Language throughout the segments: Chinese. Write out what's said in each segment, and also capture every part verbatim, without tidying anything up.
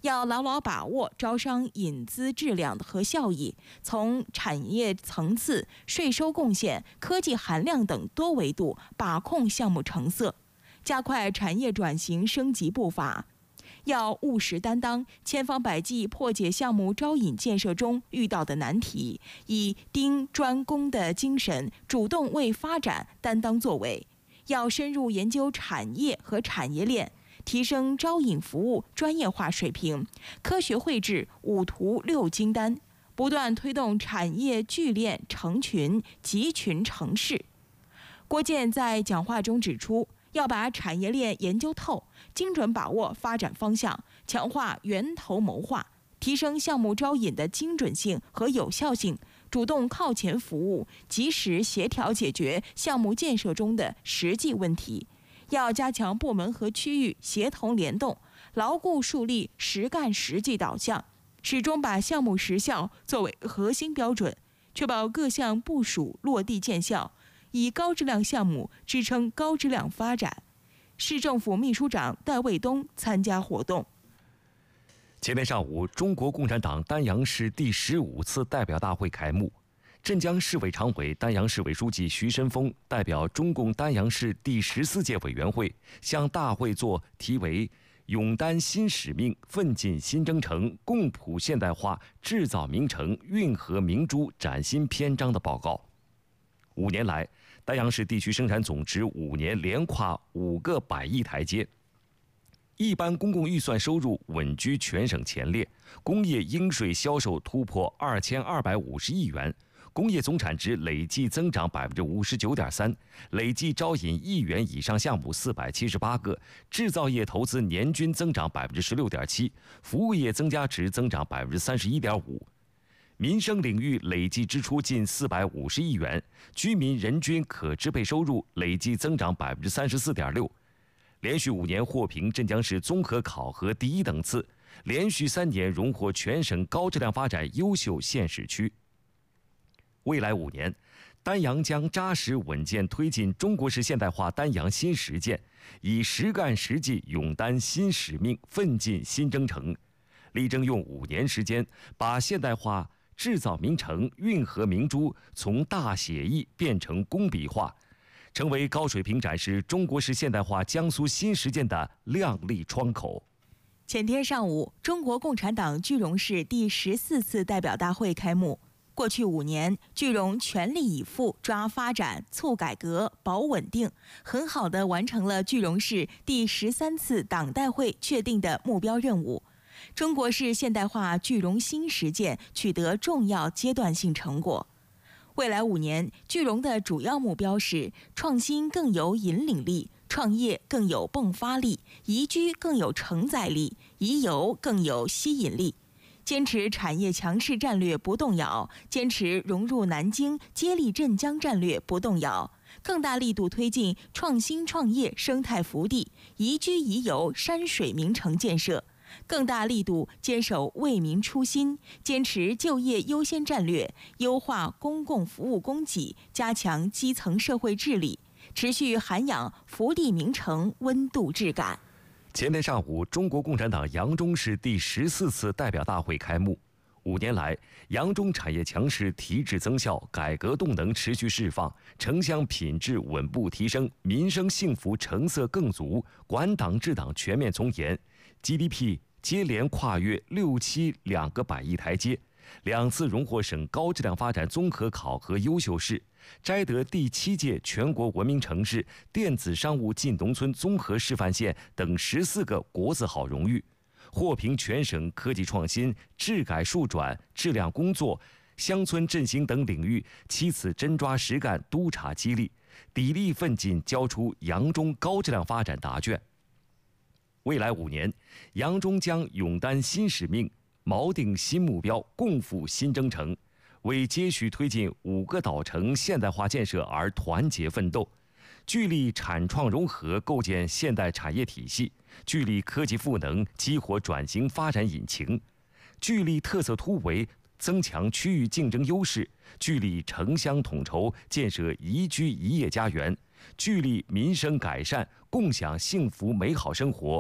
要牢牢把握招商引资质量和效益，从产业层次、税收贡献、科技含量等多维度把控项目成色，加快产业转型升级步伐。要务实担当，千方百计破解项目招引建设中遇到的难题，以盯专攻的精神，主动为发展担当作为。要深入研究产业和产业链，提升招引服务专业化水平，科学绘制五图六金单，不断推动产业聚链成群、集群成市。郭健在讲话中指出，要把产业链研究透，精准把握发展方向，强化源头谋划，提升项目招引的精准性和有效性，主动靠前服务，及时协调解决项目建设中的实际问题。要加强部门和区域协同联动，牢固树立实干实际导向，始终把项目实效作为核心标准，确保各项部署落地见效，以高质量项目支撑高质量发展。市政府秘书长戴卫东参加活动。 前天上午，中国共产党丹阳市第十五次代表大会开幕。镇江市委常委、丹阳市委书记徐申峰代表中共丹阳市第十四届委员会，向大会作题为“勇担新使命，奋进新征程，共谱现代化制造名城，运河明珠”崭新篇章的报告。五年来，丹阳市地区生产总值五年连跨五个百亿台阶。一般公共预算收入稳居全省前列，工业应税销售突破二千二百五十亿元，工业总产值累计增长百分之五十九点三，累计招引亿元以上项目四百七十八个，制造业投资年均增长百分之十六点七，服务业增加值增长百分之三十一点五。民生领域累计支出近四百五十亿元，居民人均可支配收入累计增长百分之三十四点六。连续五年获评镇江市综合考核第一等次，连续三年荣获全省高质量发展优秀县市区。未来五年，丹阳将扎实稳健推进中国式现代化丹阳新实践，以实干实际勇担新使命，奋进新征程，力争用五年时间把现代化制造名城、运河明珠从大写意变成工笔画，成为高水平展示中国式现代化江苏新实践的亮丽窗口。 前天上午，中国共产党句容市第十四次代表大会开幕。过去五年，句容全力以赴抓发展、促改革、保稳定，很好地完成了句容市第十三次党代会确定的目标任务。中国式现代化句容新实践取得重要阶段性成果。未来五年，句容的主要目标是创新更有引领力，创业更有迸发力，宜居更有承载力，宜游更有吸引力。坚持产业强势战略不动摇，坚持融入南京、接力镇江战略不动摇，更大力度推进创新创业生态福地、宜居宜游山水名城建设，更大力度坚守为民初心，坚持就业优先战略，优化公共服务供给，加强基层社会治理，持续涵养福地名城温度质感。 前天上午，中国共产党扬中市第十四次代表大会开幕。五年来，扬中产业强势提质增效，改革动能持续释放，城乡品质稳步提升，民生幸福成色更足，管党治党全面从严 ，G D P 接连跨越六七两个百亿台阶，两次荣获省高质量发展综合考核优秀市，摘得第七届全国文明城市电子商务进农村综合示范县等十四个国字号荣誉，获评全省科技创新、治改数转、质量工作、乡村振兴等领域七次真抓实干督查激励，砥砺奋进交出扬中高质量发展答卷。未来五年，扬中将勇担新使命，锚定新目标，共赴新征程，为接续推进五个岛城现代化建设而团结奋斗，聚力产创融合构建现代产业体系，聚力科技赋能激活转型发展引擎，聚力特色突围增强区域竞争优势，聚力城乡统筹建设宜居宜业家园，聚力民生改善共享幸福美好生活，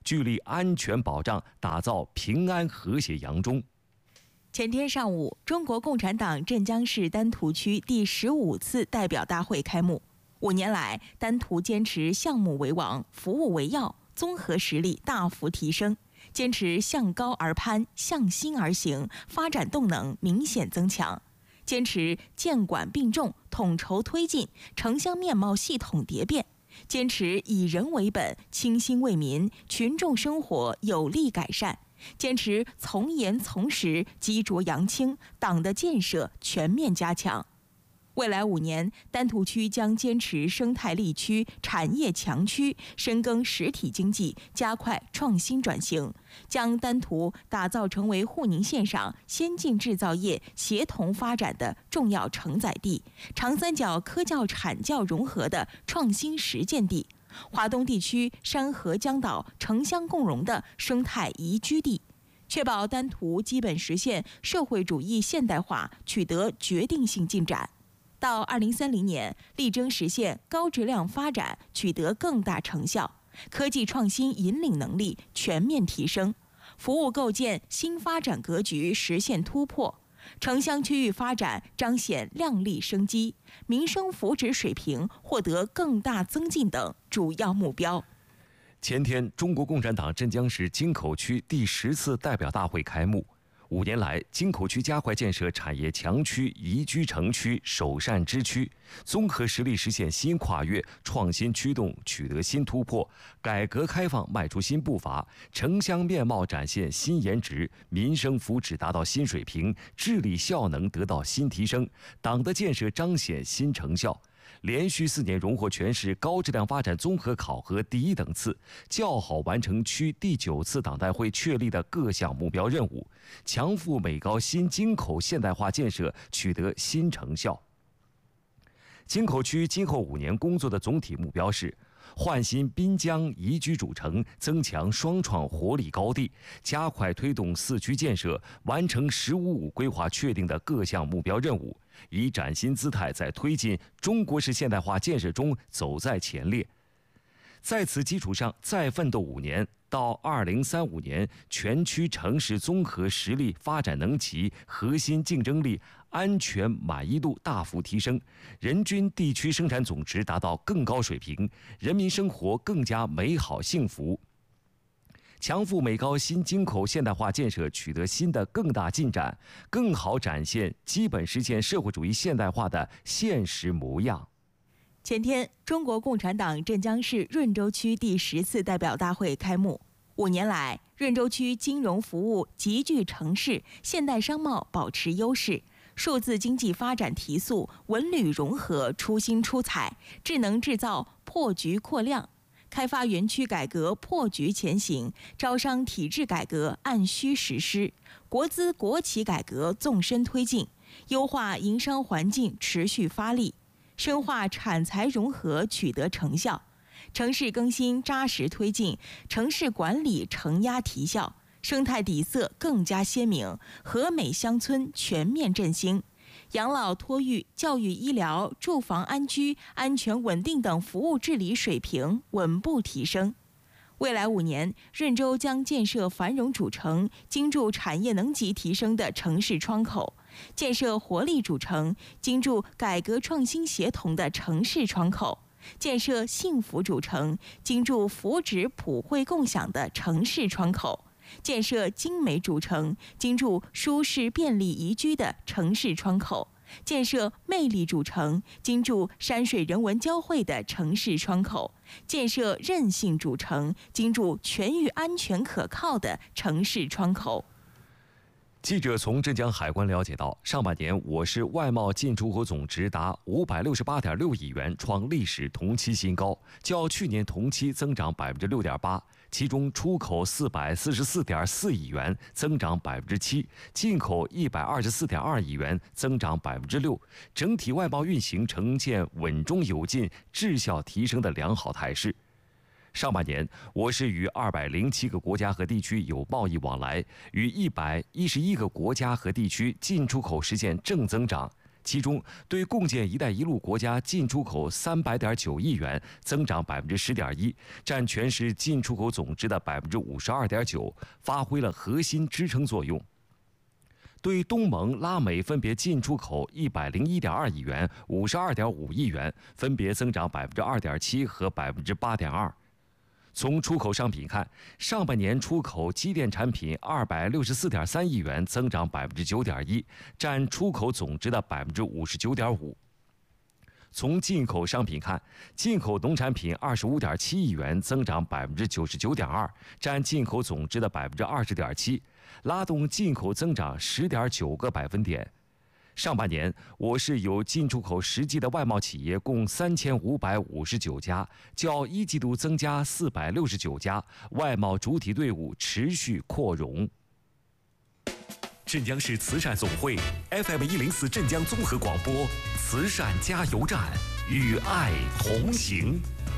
聚力安全保障，打造平安和谐扬中。 前天上午，中国共产党镇江市丹徒区第十五次代表大会开幕。五年来，丹徒坚持项目为王、服务为要，综合实力大幅提升，坚持向高而攀、向心而行，发展动能明显增强。坚持建管并重、统筹推进，城乡面貌系统蝶变；坚持以人为本、倾心为民，群众生活有力改善；坚持从严从实、积浊扬清，党的建设全面加强。未来五年，丹徒区将坚持生态力区、产业强区，深耕实体经济，加快创新转型，将丹徒打造成为沪宁线上先进制造业协同发展的重要承载地，长三角科教产教融合的创新实践地，华东地区山河江岛城乡共荣的生态宜居地，确保丹徒基本实现社会主义现代化取得决定性进展。到二零三零年，力争实现高质量发展取得更大成效，科技创新引领能力全面提升，服务构建新发展格局实现突破，城乡区域发展彰显亮丽生机，民生福祉水平获得更大增进等主要目标。 前天，中国共产党镇江市京口区第十次代表大会开幕。五年来，京口区加快建设产业强区、宜居城区、首善之区，综合实力实现新跨越，创新驱动取得新突破，改革开放迈出新步伐，城乡面貌展现新颜值，民生福祉达到新水平，治理效能得到新提升，党的建设彰显新成效。连续四年荣获全市高质量发展综合考核第一等次，较好完成区第九次党代会确立的各项目标任务，强赴美高新京口现代化建设取得新成效。京口区今后五年工作的总体目标是：焕新滨江宜居主城，增强双创活力高地，加快推动四区建设，完成“十五五”规划确定的各项目标任务，以崭新姿态在推进中国式现代化建设中走在前列。在此基础上，再奋斗五年，到二零三五年，全区城市综合实力、发展能级、核心竞争力、安全满意度大幅提升，人均地区生产总值达到更高水平，人民生活更加美好幸福。强赴美高新京口现代化建设取得新的更大进展，更好展现基本实现社会主义现代化的现实模样。 前天，中国共产党镇江市润州区第十次代表大会开幕。五年来，润州区金融服务集聚城市，现代商贸保持优势，数字经济发展提速，文旅融合出新出彩，智能制造破局扩量，开发园区改革破局前行，招商体制改革按需实施，国资国企改革纵深推进，优化营商环境持续发力，深化产财融合取得成效，城市更新扎实推进，城市管理承压提效，生态底色更加鲜明，和美乡村全面振兴，养老托育、教育医疗、住房安居、安全稳定等服务治理水平稳步提升。未来五年，润州将建设繁荣主城，经筑产业能级提升的城市窗口；建设活力主城，经筑改革创新协同的城市窗口；建设幸福主城，经筑福祉普惠共享的城市窗口；建设精美主城，经筑舒适便利宜居的城市窗口；建设魅力主城，经筑山水人文交汇的城市窗口；建设韧性主城，经筑全域安全可靠的城市窗口。 记者从镇江海关了解到，上半年我市外贸进出口总值达五百六十八点六亿元，创历史同期新高，较去年同期增长百分之六点八。其中出口四百四十四点四亿元，增长百分之七；进口一百二十四点二亿元，增长百分之六。整体外贸运行呈现稳中有进、质效提升的良好态势。上半年，我市与二百零七个国家和地区有贸易往来，与一百一十一个国家和地区进出口实现正增长。 其中，对共建“一带一路”国家进出口三百点九亿元，增长百分之十点一，占全市进出口总值的百分之五十二点九，发挥了核心支撑作用。对东盟、拉美分别进出口一百零一点二亿元、五十二点五亿元，分别增长百分之二点七和百分之八点二。从出口商品看，上半年出口机电产品二百六十四点三亿元，增长百分之九点一，占出口总值的百分之五十九点五。从进口商品看，进口农产品二十五点七亿元，增长百分之九十九点二，占进口总值的百分之二十点七，拉动进口增长十点九个百分点。上半年，我市有进出口实际的外贸企业共三千五百五十九家，较一季度增加四百六十九家，外贸主体队伍持续扩容。镇江市慈善总会 F M 一零四镇江综合广播，慈善加油站，与爱同行。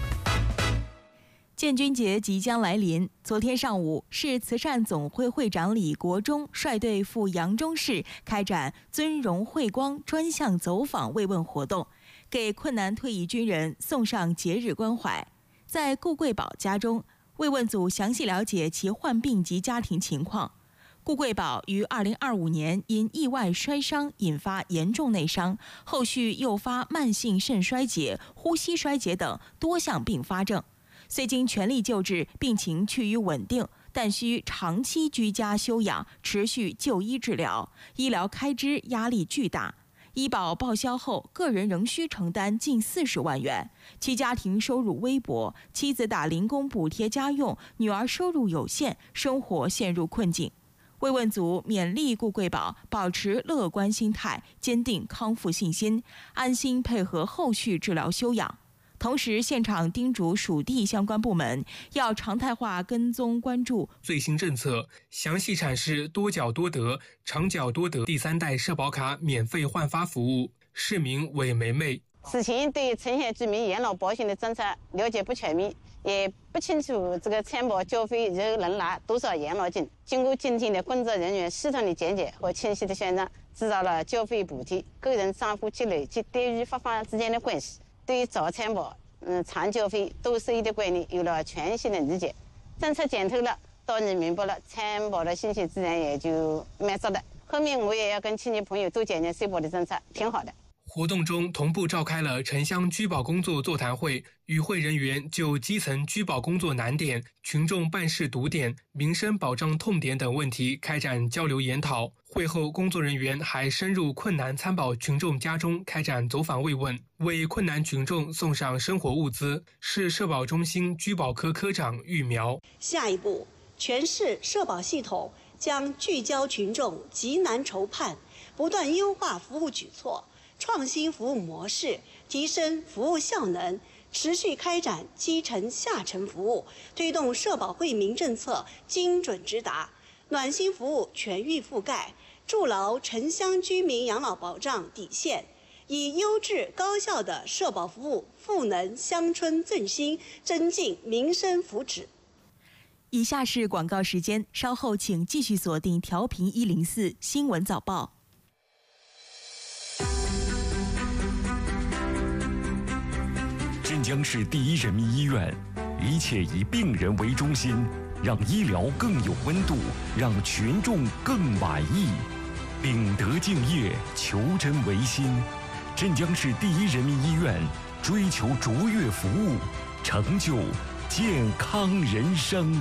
建军节即将来临，昨天上午，市慈善总会会长李国忠率队赴扬州市开展尊荣惠光专项走访慰问活动，给困难退役军人送上节日关怀。在顾贵宝家中，慰问组详细了解其患病及家庭情况。顾贵宝于二零二五年因意外摔伤引发严重内伤，后续诱发慢性肾衰竭、呼吸衰竭等多项并发症。虽经全力救治，病情趋于稳定，但需长期居家休养，持续就医治疗，医疗开支压力巨大。医保报销后，个人仍需承担近四十万元。其家庭收入微薄，妻子打零工补贴家用，女儿收入有限，生活陷入困境。慰问组勉励顾贵宝保持乐观心态，坚定康复信心，安心配合后续治疗休养。同时，现场叮嘱属地相关部门要常态化跟踪关注最新政策，详细阐释多缴多得、长缴多得第三代社保卡免费换发服务。市民韦梅梅： 此前对城县居民养老保险的政策了解不全面，也不清楚这个参保缴费日能拿多少养老金。经过今天的工作人员系统的讲解和清晰的宣传，知道了缴费补贴、个人账户积累及待遇发放之间的关系。对于早参保、嗯长缴费、多收益的观念有了全新的理解。政策讲透了，道理明白了，参保的信息自然也就满足了。后面我也要跟亲戚朋友多讲讲社保的政策，挺好的。 活动中同步召开了城乡居保工作座谈会，与会人员就基层居保工作难点、群众办事堵点、民生保障痛点等问题开展交流研讨。会后，工作人员还深入困难参保群众家中开展走访慰问，为困难群众送上生活物资。市社保中心居保科科长玉苗： 下一步，全市社保系统将聚焦群众急难愁盼，不断优化服务举措，创新服务模式，提升服务效能，持续开展基层下沉服务，推动社保惠民政策精准直达，暖心服务全域覆盖，筑牢城乡居民养老保障底线，以优质高效的社保服务赋能乡村振兴，增进民生福祉。 以下是广告时间，稍后请继续锁定调频一零四新闻早报。 镇江市第一人民医院，一切以病人为中心，让医疗更有温度，让群众更满意。秉德敬业，求真为心。镇江市第一人民医院追求卓越服务，成就健康人生。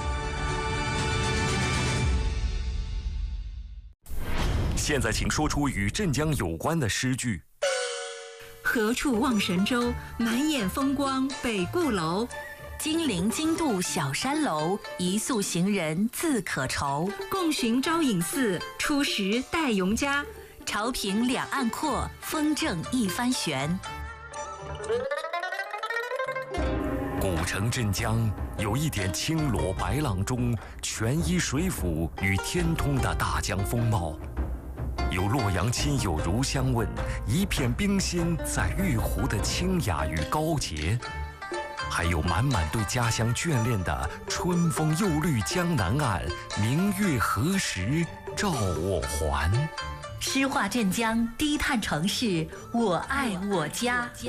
现在，请说出与镇江有关的诗句。 何处望神州，满眼风光北固楼。 金陵金渡小山楼，一宿行人自可愁。 共寻招隐寺，初时待永嘉。 潮平两岸阔，风正一帆悬。 古城镇江有一点青罗白浪中全依水府与天通的大江风貌。有洛阳亲友如相问，一片冰心在玉壶的清雅与高洁，还有满满对家乡眷恋的春风又绿江南岸，明月何时照我还。 诗化镇江低碳城市，我爱我家。